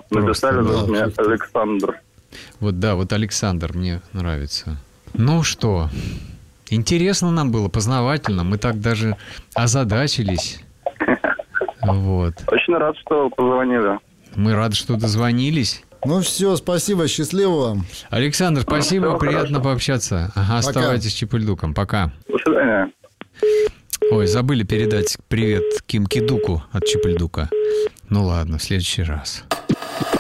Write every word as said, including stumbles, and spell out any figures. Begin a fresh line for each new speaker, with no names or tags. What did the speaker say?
Написали,
да,
да, меня Александр.
Вот, да, вот Александр мне нравится. Ну что, интересно нам было, познавательно. Мы так даже озадачились. Вот.
Очень рад, что позвонили.
Мы рады, что дозвонились.
Ну все, спасибо, счастливо вам.
Александр, спасибо,
Всего
приятно
хорошего.
пообщаться. Ага,
Пока.
оставайтесь с Чипульдуком. Пока.
До свидания.
Ой, забыли передать привет Ким Кидуку от Чипульдука. Ну ладно, в следующий раз.